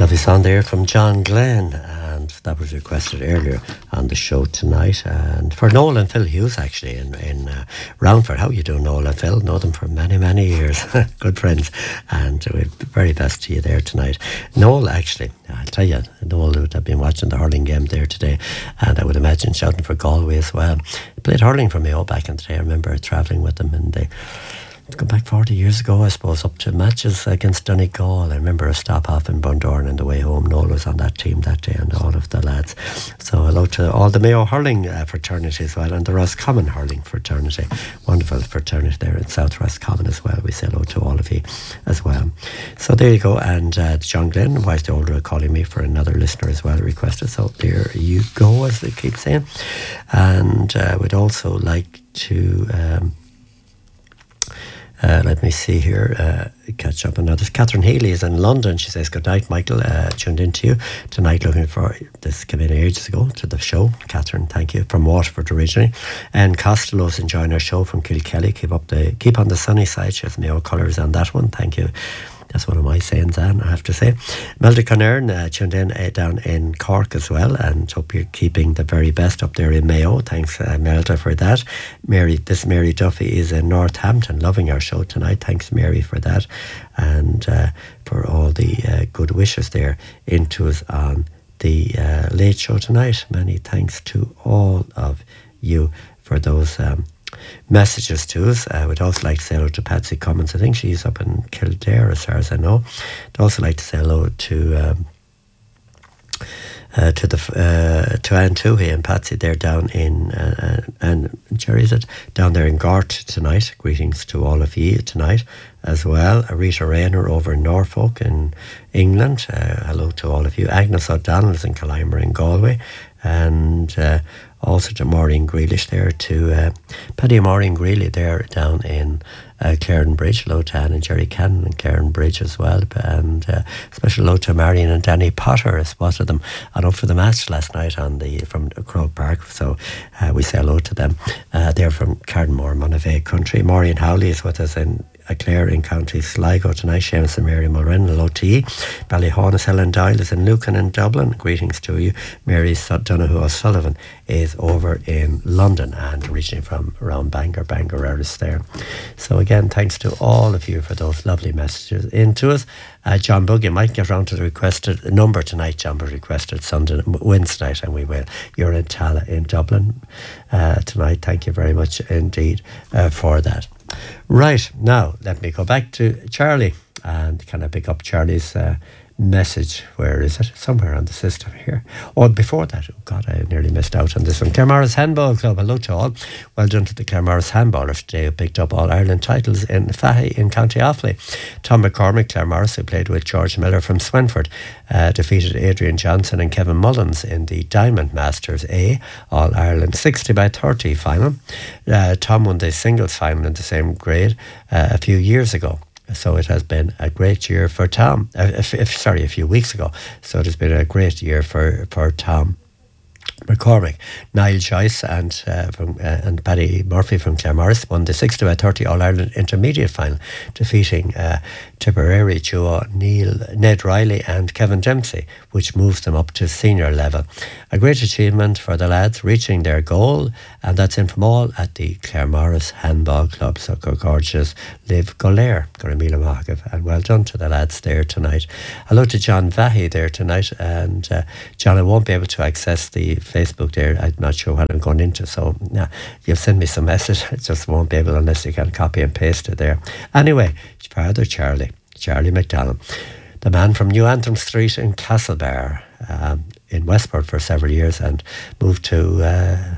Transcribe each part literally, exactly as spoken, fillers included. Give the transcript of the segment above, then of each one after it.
Lovely song there from John Glenn, and that was requested earlier on the show tonight. And for Noel and Phil Hughes, actually, in, in uh, Roundford. How you doing, Noel and Phil? Know them for many, many years. Good friends. And we're very best to you there tonight. Noel, actually, I'll tell you, Noel would have been watching the hurling game there today, and I would imagine shouting for Galway as well. He played hurling for Mayo back in the day. I remember travelling with them, and they go back forty years ago, I suppose, up to matches against Donegal. I remember a stop off in Bundoran on the way home. Noel was on that team that day, and all of the lads. So hello to all the Mayo hurling uh, fraternity as well, and the Roscommon hurling fraternity. Wonderful fraternity there in South Roscommon as well. We say hello to all of you as well. So there you go. And uh, John Glenn, Wise the Older, calling me for another listener as well, requested. So there you go, as they keep saying. And I uh, would also like to... Um, Uh, let me see here, uh, catch up on others. Catherine Healy is in London. She says, good night, Michael. Uh, tuned in to you tonight, looking for this came in ages ago to the show. Catherine, thank you. From Waterford originally. And Costello's enjoying our show from Kilkelly. Keep up the keep on the sunny side. She has Mayo colours on that one. Thank you. That's one of my sayings, Anne, I have to say. Melda Conern uh, tuned in uh, down in Cork as well, and hope you're keeping the very best up there in Mayo. Thanks, uh, Melda, for that. Mary, this Mary Duffy is in Northampton, loving our show tonight. Thanks, Mary, for that, and uh, for all the uh, good wishes there into us on the uh, late show tonight. Many thanks to all of you for those Um, messages to us. I would also like to say hello to Patsy Cummins. I think she's up in Kildare as far as I know. I'd also like to say hello to um, uh, to the uh, to Anne Toohey and Patsy. They're down in uh, and Jerry, is it down there in Gort tonight? Greetings to all of you tonight as well. Rita Rayner over in Norfolk in England. Uh, hello to all of you. Agnes O'Donnell is in Collimer in Galway, and uh, also to Maureen Grealish there, to uh, Paddy and Maureen Greeley there down in uh, Claren Bridge. Hello to Anne and Jerry Cannon in Claren Bridge as well. And uh, special hello to Marion and Danny Potter. I spotted them on up for the match last night on the from Croke Park. So uh, we say hello to them. Uh, they're from Cardmore, Monavea country. Maureen Howley is with us in Clare in County Sligo tonight. Seamus and Mary Mulren, hello to you. Ballyhaunis, Helen Doyle is in Lucan in Dublin. Greetings to you. Mary Donoghue O'Sullivan is over in London and originally from around Bangor, Bangor areas there. So again, thanks to all of you for those lovely messages into us. Uh, John Bug, you might get round to the requested number tonight. John Bug requested Sunday, Wednesday night, and we will. You're in Tala in Dublin uh, tonight. Thank you very much indeed uh, for that. Right, now let me go back to Charlie, and can I pick up Charlie's uh, message? Where is it? Somewhere on the system here. Oh, before that, oh God, I nearly missed out on this one. Claremorris Handball Club, hello to all. Well done to the Claremorris handballers today who picked up All Ireland titles in Fahy in County Offaly. Tom McCormick, Claremorris, who played with George Miller from Swenford, uh, defeated Adrian Johnson and Kevin Mullins in the Diamond Masters A All Ireland sixty by thirty final. Uh, Tom won the singles final in the same grade uh, a few years ago. So it has been a great year for Tom. Uh, if, if, sorry, a few weeks ago. So it has been a great year for, for Tom McCormick. Niall Joyce and uh, from uh, and Paddy Murphy from Claremorris won the sixty by thirty All Ireland Intermediate final, defeating uh, Tipperary duo Neil Ned Riley and Kevin Dempsey, which moves them up to senior level. A great achievement for the lads, reaching their goal, and that's in from all at the Claremorris Handball Club. So gorgeous, live Golair, Goramila Mahagav, and well done to the lads there tonight. Hello to John Vahy there tonight, and uh, John, I won't be able to access the Facebook there. I'm not sure what I'm going into, so yeah, you've sent me some message. I just won't be able unless you can copy and paste it there. Anyway, Father Charlie, Charlie McDonald, the man from New Antrim Street in Castlebar, um, in Westport for several years, and moved to uh,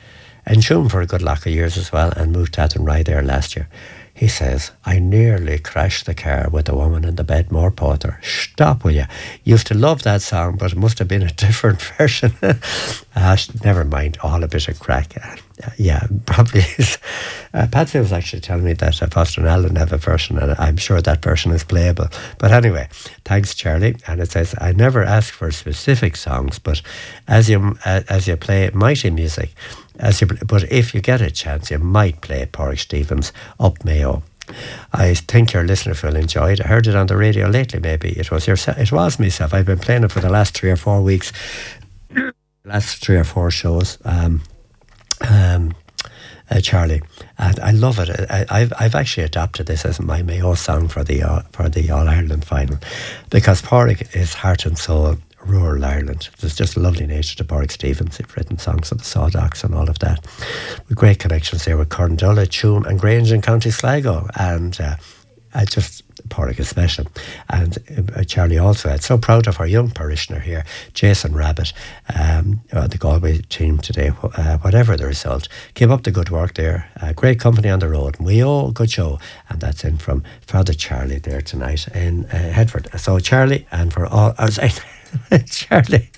Ensham for a good lot of years as well, and moved to Athenry there last year. He says, I nearly crashed the car with a woman in the bed, more Potter. Stop, will you? Used to love that song, but it must have been a different version. uh, never mind, all a bit of crack. Uh, yeah, probably is. Uh, Patsy was actually telling me that uh, Foster and Allen have a version, and I'm sure that version is playable. But anyway, thanks, Charlie. And it says, I never ask for specific songs, but as you uh, as you play mighty music, As you, but if you get a chance, you might play Porrick Stevens' Up Mayo. I think your listeners will enjoy it. I heard it on the radio lately, maybe. It was yourself. It was myself. I've been playing it for the last three or four weeks. Last three or four shows. Um, um, uh, Charlie, and I love it. I, I've I've actually adopted this as my Mayo song for the uh, for the All Ireland final, because Pádraig is heart and soul rural Ireland. There's just a lovely nature to Pádraig Stevens. He's written songs of the Sawdocks and all of that, with great connections there with Corndulla, Tuam and Grange in County Sligo, and uh, I just Pádraig is special. And uh, Charlie also had so proud of our young parishioner here, Jason Rabbit, um, uh, the Galway team today, uh, whatever the result. Keep up the good work there. Uh, great company on the road. We all good show. And that's in from Father Charlie there tonight in uh, Headford. So Charlie, and for all, I was saying, Charlie.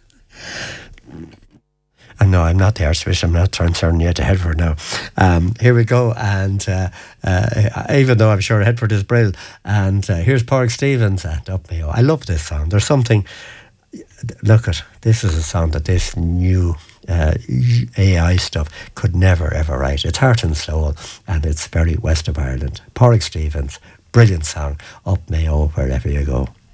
And no, I'm not the Archbishop. I'm not transferring you to Headford now. Um, here we go. And uh, uh, even though I'm sure Headford is brilliant. And uh, here's Pádraig Stevens and Up Mayo. I love this song. There's something, look at, this is a song that this new uh, A I stuff could never ever write. It's heart and soul, and it's very west of Ireland. Pádraig Stevens, brilliant song. Up Mayo, wherever you go.